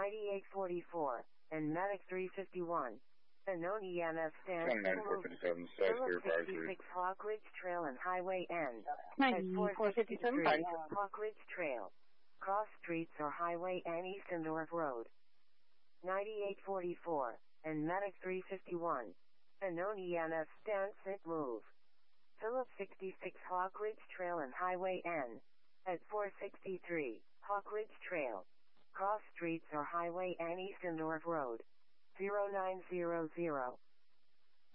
9844, and Medic 351. Unknown EMS stand. 9457, size clear 66 Hawk Ridge Trail and Highway N. 9457, Hawk Ridge Trail. Cross streets or Highway N East and North Road. 9844, and Medic 351. Unknown EMS stand sit move. Phillips 66 Hawk Ridge Trail and Highway N. At 463, Hawk Ridge Trail. Cross streets or Highway N East and North Road. 0900.